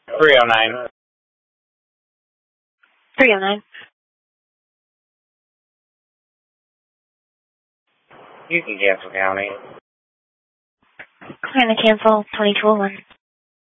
309. 309. You can cancel, County. Trying to cancel 2201.